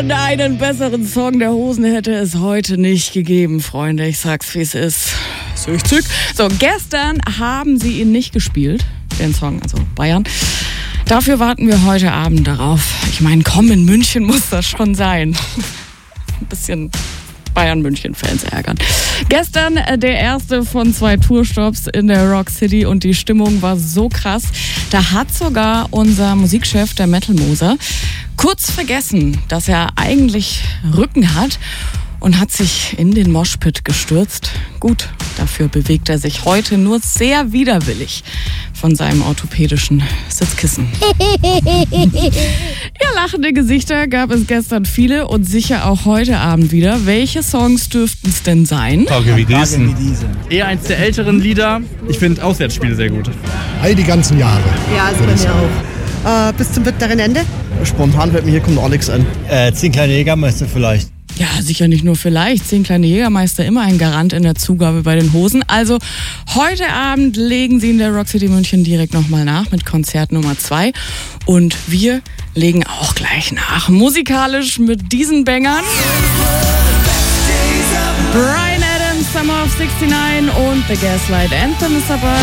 Und einen besseren Song der Hosen hätte es heute nicht gegeben, Freunde. Ich sag's, wie es ist. 60. So, gestern haben sie ihn nicht gespielt, den Song, also Bayern. Dafür warten wir heute Abend darauf. Ich meine, komm, in München muss das schon sein. Ein bisschen Bayern-München-Fans ärgern. Gestern der erste von 2 Tourstops in der Rock City und die Stimmung war so krass. Da hat sogar unser Musikchef, der Metal Moser, kurz vergessen, dass er eigentlich Rücken hat und hat sich in den Moshpit gestürzt. Gut, dafür bewegt er sich heute nur sehr widerwillig von seinem orthopädischen Sitzkissen. Ja, lachende Gesichter gab es gestern viele und sicher auch heute Abend wieder. Welche Songs dürften es denn sein? Tage wie diesen. Eher eins der älteren Lieder. Ich finde Auswärtsspiele sehr gut. All die ganzen Jahre. Ja, also bei mir auch. Bis zum bitteren Ende? Spontan fällt mir hier kommt Alex an. 10 kleine Jägermeister vielleicht. Ja, sicher nicht nur vielleicht. 10 kleine Jägermeister, immer ein Garant in der Zugabe bei den Hosen. Also heute Abend legen sie in der Rock City München direkt nochmal nach mit Konzert Nummer 2. Und wir legen auch gleich nach. Musikalisch mit diesen Bangern. Bryan Adams, Summer of 69 und The Gaslight Anthem ist dabei.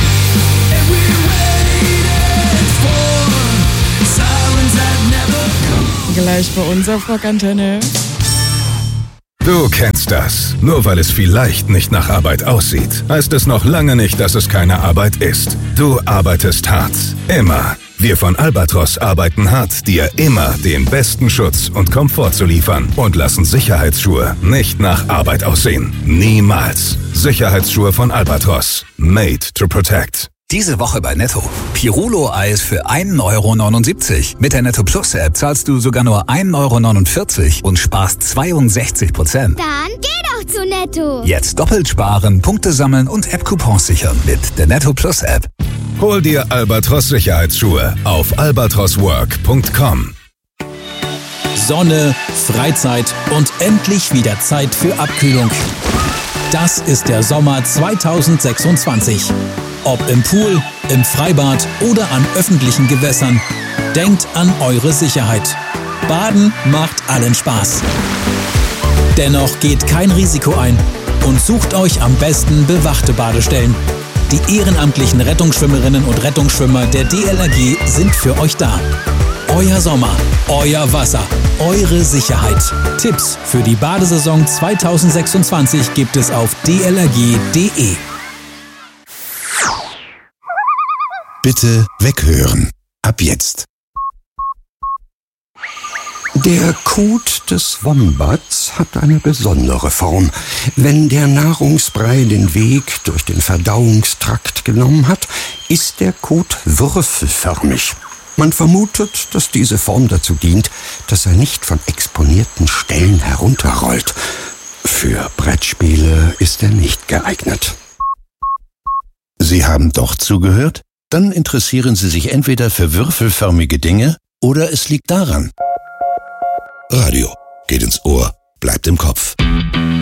Gleich bei uns auf Rockantenne. Du kennst das. Nur weil es vielleicht nicht nach Arbeit aussieht, heißt es noch lange nicht, dass es keine Arbeit ist. Du arbeitest hart. Immer. Wir von Albatros arbeiten hart, dir immer den besten Schutz und Komfort zu liefern und lassen Sicherheitsschuhe nicht nach Arbeit aussehen. Niemals. Sicherheitsschuhe von Albatros. Made to protect. Diese Woche bei Netto. Pirulo-Eis für 1,79 €. Mit der Netto Plus App zahlst du sogar nur 1,49 € und sparst 62%. Dann geh doch zu Netto. Jetzt doppelt sparen, Punkte sammeln und App-Coupons sichern mit der Netto Plus App. Hol dir Albatros Sicherheitsschuhe auf albatroswork.com. Sonne, Freizeit und endlich wieder Zeit für Abkühlung. Das ist der Sommer 2026. Ob im Pool, im Freibad oder an öffentlichen Gewässern, denkt an eure Sicherheit. Baden macht allen Spaß. Dennoch geht kein Risiko ein und sucht euch am besten bewachte Badestellen. Die ehrenamtlichen Rettungsschwimmerinnen und Rettungsschwimmer der DLRG sind für euch da. Euer Sommer, euer Wasser, eure Sicherheit. Tipps für die Badesaison 2026 gibt es auf dlrg.de. Bitte weghören. Ab jetzt. Der Kot des Wombats hat eine besondere Form. Wenn der Nahrungsbrei den Weg durch den Verdauungstrakt genommen hat, ist der Kot würfelförmig. Man vermutet, dass diese Form dazu dient, dass er nicht von exponierten Stellen herunterrollt. Für Brettspiele ist er nicht geeignet. Sie haben doch zugehört? Dann interessieren Sie sich entweder für würfelförmige Dinge oder es liegt daran. Radio geht ins Ohr, bleibt im Kopf.